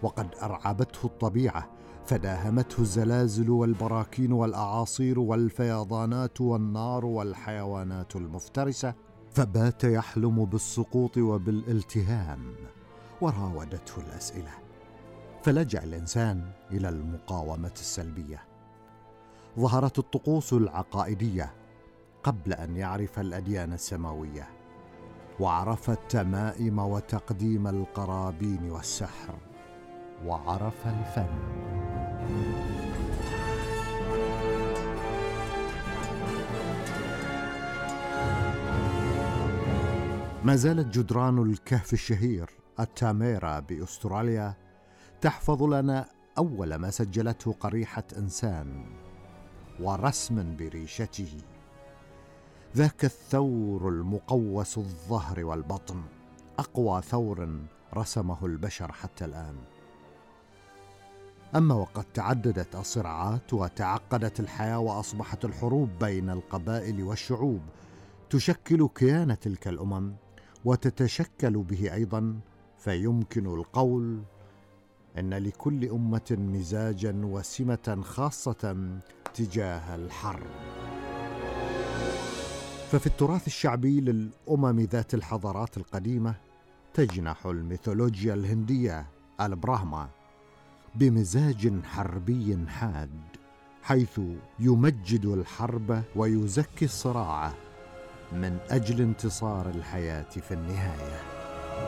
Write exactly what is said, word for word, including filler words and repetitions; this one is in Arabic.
وقد أرعبته الطبيعة، فداهمته الزلازل والبراكين والأعاصير والفيضانات والنار والحيوانات المفترسة، فبات يحلم بالسقوط وبالالتهام. وراودته الأسئلة، فلجأ الإنسان إلى المقاومة السلبية. ظهرت الطقوس العقائدية قبل أن يعرف الأديان السماوية، وعرف التمائم وتقديم القرابين والسحر، وعرف الفن. ما زالت جدران الكهف الشهير التاميرا بأستراليا تحفظ لنا أول ما سجلته قريحة إنسان ورسم بريشته، ذاك الثور المقوس الظهر والبطن، أقوى ثور رسمه البشر حتى الآن. أما وقد تعددت الصراعات وتعقدت الحياة وأصبحت الحروب بين القبائل والشعوب تشكل كيان تلك الأمم وتتشكل به أيضا، فيمكن القول إن لكل أمة مزاجا وسمة خاصة تجاه الحرب. ففي التراث الشعبي للأمم ذات الحضارات القديمة تجنح الميثولوجيا الهندية البراهما بمزاج حربي حاد، حيث يمجد الحرب ويزكي الصراع من أجل انتصار الحياة في النهاية.